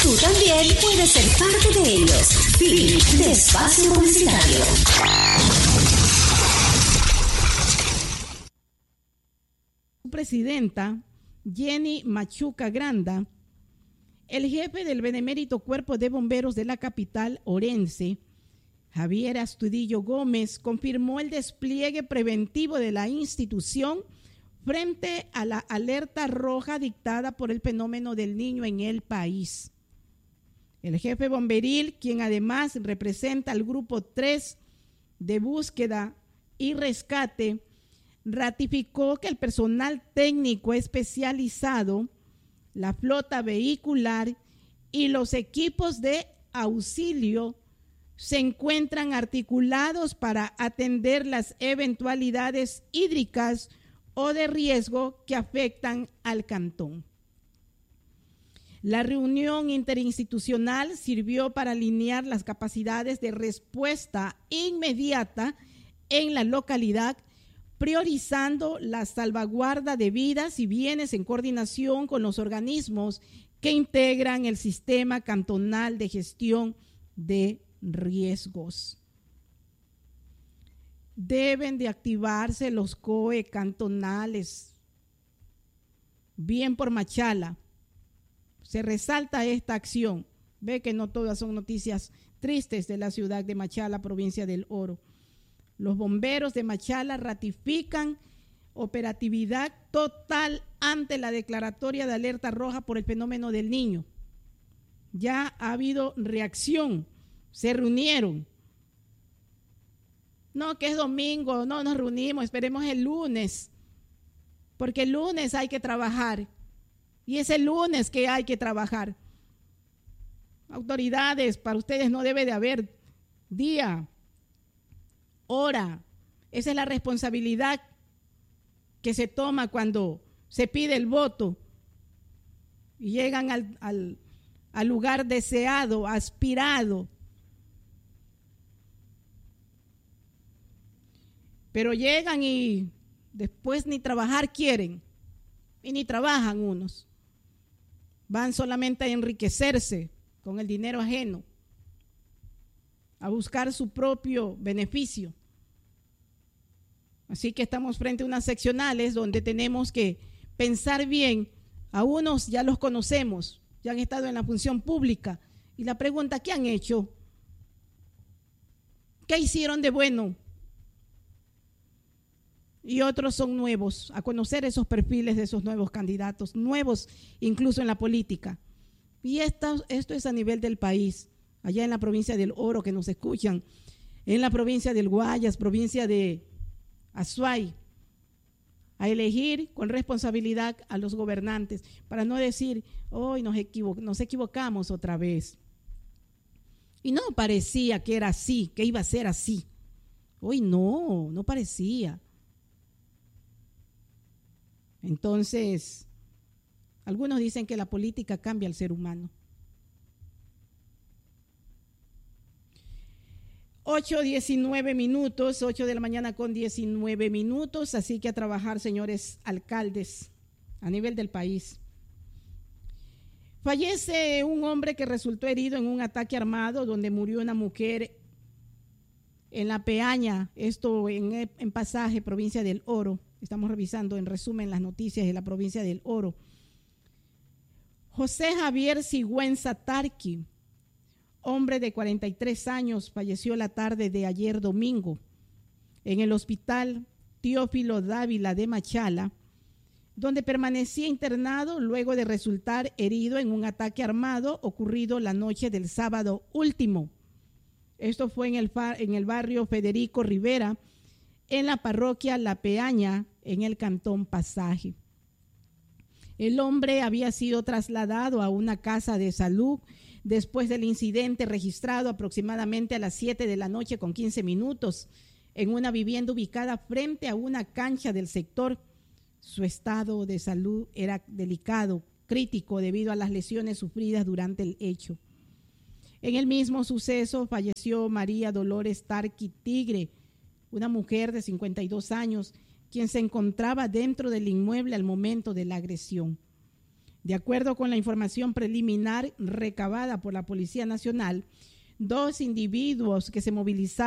Tú también puedes ser parte de ellos. Fin de espacio publicitario. Presidenta Jenny Machuca Granda, el jefe del benemérito Cuerpo de Bomberos de la capital orense, Javier Astudillo Gómez, confirmó el despliegue preventivo de la institución frente a la alerta roja dictada por el fenómeno del Niño en el país. El jefe bomberil, quien además representa al Grupo 3 de búsqueda y rescate, ratificó que el personal técnico especializado, la flota vehicular y los equipos de auxilio se encuentran articulados para atender las eventualidades hídricas o de riesgo que afectan al cantón. La reunión interinstitucional sirvió para alinear las capacidades de respuesta inmediata en la localidad, priorizando la salvaguarda de vidas y bienes en coordinación con los organismos que integran el sistema cantonal de gestión de riesgos. Deben de activarse los COE cantonales. Bien por Machala. Se resalta esta acción. Ve que no todas son noticias tristes de la ciudad de Machala, provincia del Oro. Los bomberos de Machala ratifican operatividad total ante la declaratoria de alerta roja por el fenómeno del Niño. Ya ha habido reacción, se reunieron. No, que es domingo, no nos reunimos, esperemos el lunes, porque el lunes hay que trabajar y es el lunes que hay que trabajar. Autoridades, para ustedes no debe de haber día, hora. Esa es la responsabilidad que se toma cuando se pide el voto y llegan al lugar deseado, aspirado. Pero llegan y después ni trabajar quieren y ni trabajan unos. Van solamente a enriquecerse con el dinero ajeno, a buscar su propio beneficio. Así que estamos frente a unas seccionales donde tenemos que pensar bien. A unos ya los conocemos, ya han estado en la función pública. Y la pregunta, ¿qué han hecho? ¿Qué hicieron de bueno? Y otros son nuevos, a conocer esos perfiles de esos nuevos candidatos, nuevos incluso en la política. Y esto es a nivel del país, allá en la provincia del Oro que nos escuchan, en la provincia del Guayas, provincia de Azuay, a elegir con responsabilidad a los gobernantes, para no decir, hoy nos equivocamos otra vez. Y no parecía que era así, que iba a ser así. Hoy no parecía. Entonces, algunos dicen que la política cambia al ser humano. 8:19 minutos, 8 de la mañana con 19 minutos, así que a trabajar, señores alcaldes, a nivel del país. Fallece un hombre que resultó herido en un ataque armado donde murió una mujer en La Peaña, esto en Pasaje, provincia del Oro. Estamos revisando en resumen las noticias de la provincia del Oro. José Javier Sigüenza Tarqui, hombre de 43 años, falleció la tarde de ayer domingo en el hospital Teófilo Dávila de Machala, donde permanecía internado luego de resultar herido en un ataque armado ocurrido la noche del sábado último. Esto fue en el barrio Federico Rivera, en la parroquia La Peaña, en el cantón Pasaje. El hombre había sido trasladado a una casa de salud después del incidente registrado aproximadamente a las 7 de la noche con 15 minutos en una vivienda ubicada frente a una cancha del sector. Su estado de salud era delicado, crítico, debido a las lesiones sufridas durante el hecho. En el mismo suceso falleció María Dolores Tarqui Tigre, una mujer de 52 años, quien se encontraba dentro del inmueble al momento de la agresión. De acuerdo con la información preliminar recabada por la Policía Nacional, 2 individuos que se movilizaron